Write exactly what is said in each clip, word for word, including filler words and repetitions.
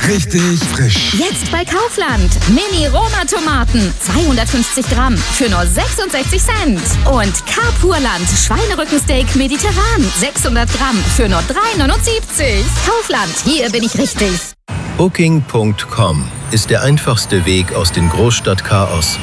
Richtig frisch. Jetzt bei Kaufland. Mini-Roma-Tomaten. zweihundertfünfzig Gramm für nur sechsundsechzig Cent. Und Carpurland Schweinerückensteak mediterran. sechshundert Gramm für nur drei neunundsiebzig. Kaufland, hier bin ich richtig. Booking Punkt com ist der einfachste Weg aus dem Großstadtchaos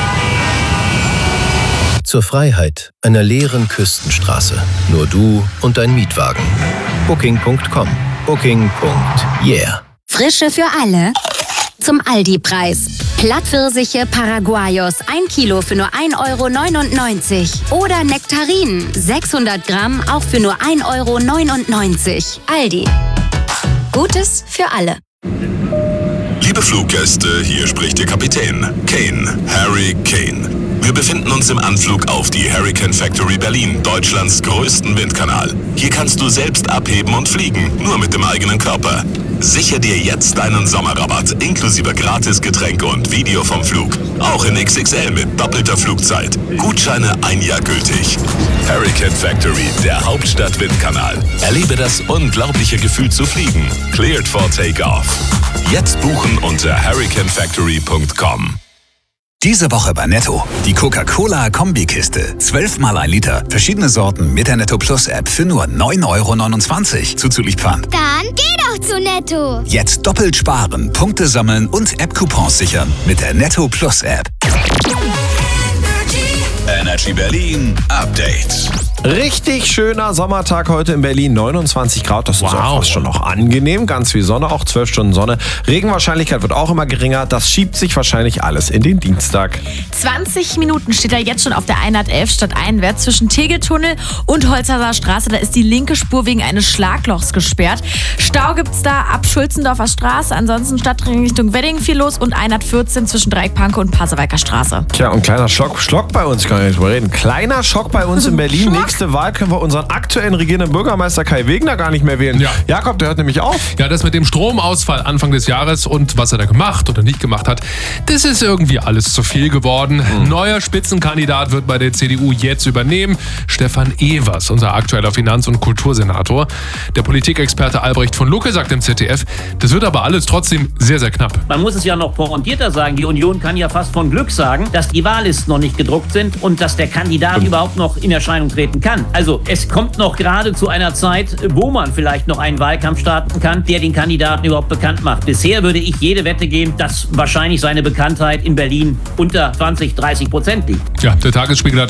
zur Freiheit einer leeren Küstenstraße. Nur du und dein Mietwagen. Booking Punkt com. Booking. Yeah. Frische für alle zum Aldi-Preis. Plattpfirsiche Paraguayos, ein Kilo für nur ein Euro neunundneunzig. Oder Nektarinen, sechshundert Gramm, auch für nur ein Euro neunundneunzig. Aldi. Gutes für alle. Liebe Fluggäste, hier spricht Ihr Kapitän, Kane, Harry Kane. Wir befinden uns im Anflug auf die Hurricane Factory Berlin, Deutschlands größten Windkanal. Hier kannst du selbst abheben und fliegen, nur mit dem eigenen Körper. Sichere dir jetzt deinen Sommerrabatt, inklusive Gratisgetränke und Video vom Flug. Auch in X X L mit doppelter Flugzeit. Gutscheine ein Jahr gültig. Hurricane Factory, der Hauptstadt-Windkanal. Erlebe das unglaubliche Gefühl zu fliegen. Cleared for Takeoff. Jetzt buchen unter hurricane factory Punkt com. Diese Woche bei Netto. Die Coca-Cola Kombikiste. zwölf mal ein Liter. Verschiedene Sorten mit der Netto Plus App für nur neun Euro neunundzwanzig. Zuzüglich Pfand. Dann geh doch zu Netto. Jetzt doppelt sparen, Punkte sammeln und App-Coupons sichern mit der Netto Plus App. Energy Berlin Update. Richtig schöner Sommertag heute in Berlin, neunundzwanzig Grad, das wow. ist auch fast schon noch angenehm, ganz viel Sonne, auch zwölf Stunden Sonne. Regenwahrscheinlichkeit wird auch immer geringer, das schiebt sich wahrscheinlich alles in den Dienstag. zwanzig Minuten steht er jetzt schon auf der hundertelf stadteinwärts zwischen Tegeltunnel und Holzhauser Straße, da ist die linke Spur wegen eines Schlaglochs gesperrt. Stau gibt's da ab Schulzendorfer Straße, ansonsten Stadtring Richtung Wedding viel los und hundertvierzehn zwischen Dreieckpankow und Pasewalker Straße. Tja, und kleiner Schock, Schlock bei uns, kann ich nicht drüber reden. Kleiner Schock bei uns in Berlin. Nächste Wahl können wir unseren aktuellen regierenden Bürgermeister Kai Wegner gar nicht mehr wählen. Ja. Jakob, der hört nämlich auf. Ja, das mit dem Stromausfall Anfang des Jahres und was er da gemacht oder nicht gemacht hat, das ist irgendwie alles zu viel geworden. Mhm. Neuer Spitzenkandidat wird bei der C D U jetzt übernehmen. Stefan Evers, unser aktueller Finanz- und Kultursenator. Der Politikexperte Albrecht von Lucke sagt im Z D F, das wird aber alles trotzdem sehr, sehr knapp. Man muss es ja noch pointierter sagen. Die Union kann ja fast von Glück sagen, dass die Wahllisten noch nicht gedruckt sind und dass der Kandidat mhm. überhaupt noch in Erscheinung treten kann. Also es kommt noch gerade zu einer Zeit, wo man vielleicht noch einen Wahlkampf starten kann, der den Kandidaten überhaupt bekannt macht. Bisher würde ich jede Wette geben, dass wahrscheinlich seine Bekanntheit in Berlin unter zwanzig, dreißig Prozent liegt. Ja, der Tagesspiegel hat